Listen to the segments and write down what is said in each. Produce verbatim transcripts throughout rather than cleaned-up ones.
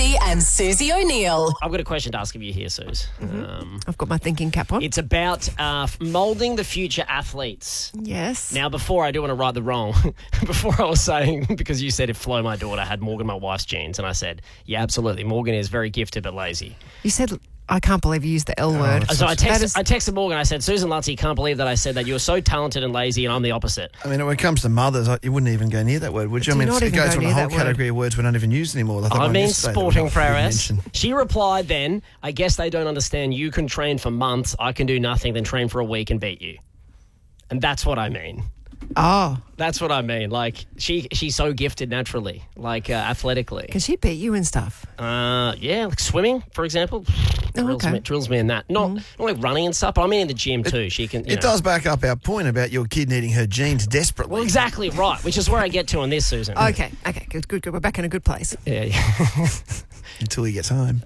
Brizzy and Susie O'Neill. I've got a question to ask of you here, Suze. Mm-hmm. Um, I've got my thinking cap on. it's about uh, moulding the future athletes. Yes. Now, before I do want to right the wrong, before I was saying, because you said if Flo, my daughter, had Morgan, my wife's genes, and I said, yeah, absolutely, Morgan is very gifted but lazy. You said, I can't believe you used the L word. So I, That text, is- I texted Morgan, I said, Susan Lutzy, can't believe that I said that you're so talented and lazy, and I'm the opposite. I mean, when it comes to mothers, I- you wouldn't even go near that word, would you? Do I mean, not it even goes go on a near whole that word. category of words we don't even use anymore. Like the I one mean yesterday that we sporting didn't prowess. mention. She replied then, I guess they don't understand you can train for months, I can do nothing, then train for a week and beat you. And that's what I mean. Oh, That's what I mean. Like, she she's so gifted naturally, like uh, athletically. can she beat you and stuff? Uh, yeah, like swimming, for example. Oh, drills, okay. me, drills me in that. Not, not like running and stuff, but I mean in the gym too. She can. You It know. does back up our point about your kid needing her genes desperately. Well, exactly right, which is where I get to on this, Susan. Okay, okay, good, good, good. We're back in a good place. Yeah, yeah. Until he gets home.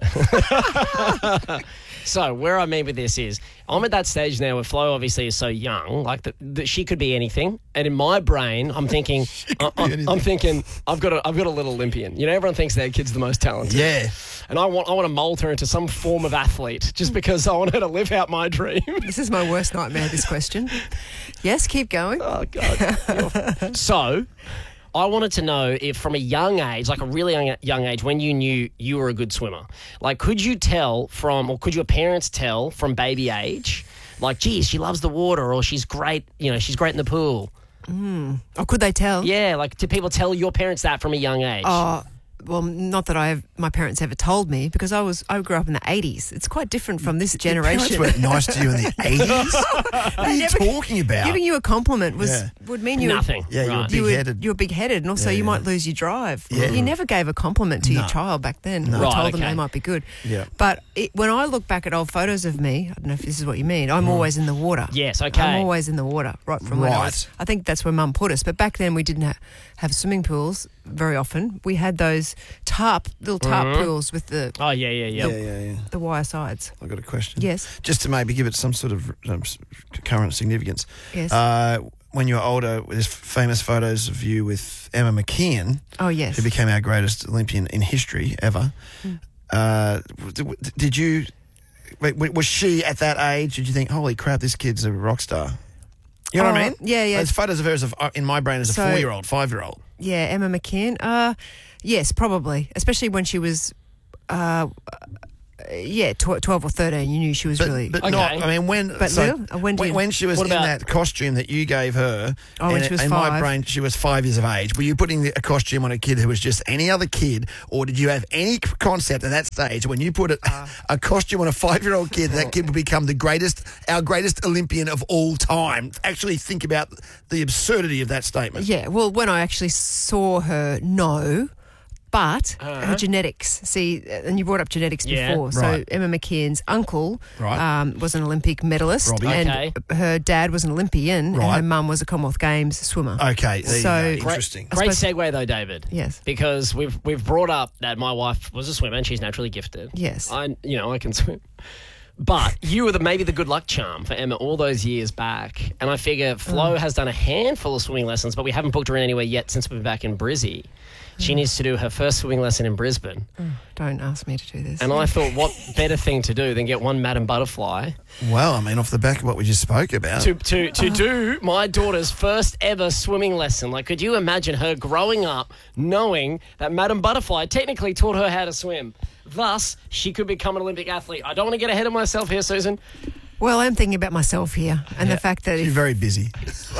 So where I mean with this is, I'm at that stage now where Flo obviously is so young, like that that she could be anything. And in my brain, I'm thinking, I, I, anything. I'm thinking, I've got a, I've got a little Olympian. You know, everyone thinks their kid's the most talented. Yeah. And I want, I want to mould her into some form of athlete, just because I want her to live out my dream. This is my worst nightmare, this question. Yes, keep going. Oh God. So, I wanted to know if from a young age, like a really young, young age, when you knew you were a good swimmer, like could you tell from, or could your parents tell from baby age, like, geez, she loves the water, or she's great, you know, she's great in the pool. Or could they tell? Yeah, like do people tell your parents that from a young age? Oh, well, not that I have, my parents ever told me, because I was I grew up in the eighties. It's quite different from this Parents generation. weren't nice to you in the eighties? What are you never- talking about? Giving you a compliment was Yeah. would mean you Nothing. Yeah, you were Right. You were, big-headed. you were big-headed, and also Yeah, you yeah. might lose your drive. Yeah. You never gave a compliment to No. your child back then. No. Or Right, told them okay. they might be good. Yeah. But it, when I look back at old photos of me, I don't know if this is what you mean, I'm always in the water. Yes, okay. I'm always in the water, right from when I was. Right. I think that's where Mum put us. But back then we didn't ha- have swimming pools very often. We had those tarp, little tarp Mm-hmm. pools with the, Oh, yeah, yeah, yeah. Yeah, yeah, yeah. the wire sides. I've got a question. Yes. Just to maybe give it some sort of um, s- current significance. Yes. Uh, when you were older, there's famous photos of you with Emma McKeon, Oh, yes. who became our greatest Olympian in history ever. Uh, w- did you, wait, w- was she at that age, did you think, holy crap, this kid's a rock star? You know what I Oh, mean? yeah, yeah. There's photos of her as a, in my brain as a So- four-year-old, five-year-old. Yeah, Emma McKeon. Uh, yes, probably. Especially when she was, uh, yeah, tw- twelve or thirteen. You knew she was But, really. but Okay. not, I mean, when, But so Lou, uh, when do when, you- when she was What in about- that costume that you gave her, Oh, when and she was in my five. brain, she was five years of age. Were you putting the- a costume on a kid who was just any other kid, or did you have any c- concept at that stage when you put a, Uh. a costume on a five-year-old kid, that kid would become the greatest, our greatest Olympian of all time? Actually think about the absurdity of that statement. Yeah, well, when I actually saw her, no. But her genetics, see, and you brought up genetics Yeah, before. So right. Emma McKeon's uncle Right. um, was an Olympic medalist, Robbie. and Okay. her dad was an Olympian, and Right. her mum was a Commonwealth Games swimmer. Okay, there So- you go. Great- Interesting. Great suppose- segue though, David. Yes. Because we've we've brought up that my wife was a swimmer and she's naturally gifted. Yes. I you know I can swim. But you were the maybe the good luck charm for Emma all those years back, and I figure Flo has done a handful of swimming lessons, but we haven't booked her in anywhere yet since we've been back in Brizzy. She needs to do her first swimming lesson in Brisbane, Don't ask me to do this. and I thought, what better thing to do than get one Madam Butterfly Well, I mean, off the back of what we just spoke about. to to to do my daughter's first ever swimming lesson. Like, could you imagine her growing up knowing that Madam Butterfly technically taught her how to swim? Thus, she could become an Olympic athlete. I don't want to get ahead of myself here, Susan. Well, I'm thinking about myself here, and the fact that You're if, very busy.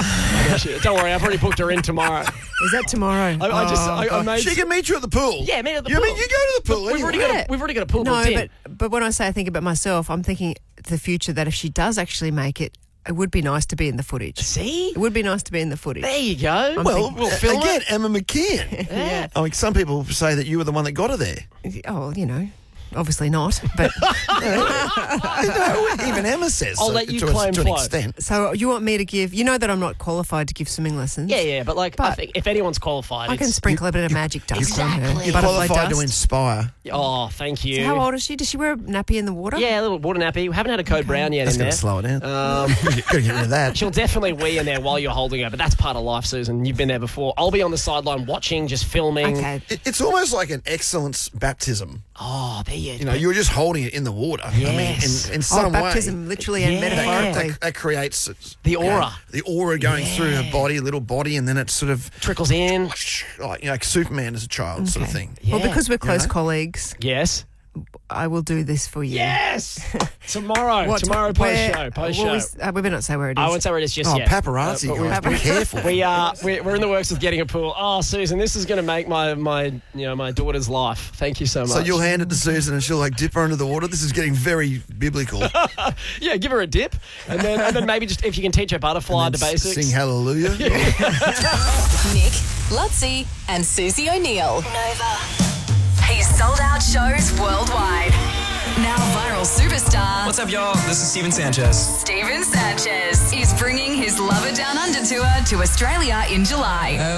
Don't worry, I've already booked her in tomorrow. is that tomorrow? I, I just, Oh, I, I God. made. She can meet you at the pool. Yeah, meet at the you pool. mean you go to the pool? We've anyway. already got Yeah. a, we've already got a pool no, booked in. but but when I say I think about myself, I'm thinking the future that if she does actually make it, it would be nice to be in the footage. See, It would be nice to be in the footage. there you go. Well, thinking- we'll film again, it. Emma McKeon. Yeah. I mean, some people say that you were the one that got her there. Oh, you know, obviously not. But No, even Emma says. I'll so, let you to, a- claim to an flow. extent. so you want me to give? You know that I'm not qualified to give swimming lessons. Yeah, yeah, but like, I But- think if anyone's qualified, I can it's, sprinkle a bit of magic dust Exactly. on her. You're Butterfly Qualified dust. to inspire. oh, thank you. So how old is she? Does she wear a nappy in the water? Yeah, a little water nappy. We haven't had a code brown yet That's in going there. to slow it down. Um, Got to get rid of that. She'll definitely wee in there while you're holding her, but that's part of life, Susan. You've been there before. I'll be on the sideline watching, just filming. Okay. It, it's almost like an excellence baptism. Oh, there you You know, you're just holding it in the water. I mean, Yes. in, in Oh, some baptism, way. literally and Yeah. metaphorically. That, that creates The you know, aura. the aura going through her body, little body, and then it's sort of trickles in. like, you know, like Superman as a child sort of Okay. thing. Well, Yeah. because we're close know? colleagues, Yes. I will do this for you. Yes. Tomorrow. What- Tomorrow where- post show. Post well, show. we, s- uh, we better not say where it is. I won't say where it is just Oh, yet. paparazzi, Uh, but we- guys, be careful. We are we're, we're in the works of getting a pool. Oh, Susan, this is going to make my my you know my daughter's life. Thank you so much. So you'll hand it to Susan and she'll like dip her under the water. This is getting very biblical. yeah, give her a dip, and then and then maybe just if you can teach her butterfly And the then basics. Sing hallelujah. Nick, Lutzi, and Susie O'Neill. Nova. He's sold out shows worldwide. Now viral superstar What's up, y'all? This is Steven Sanchez. Steven Sanchez is bringing his Lover Down Under tour to Australia in July.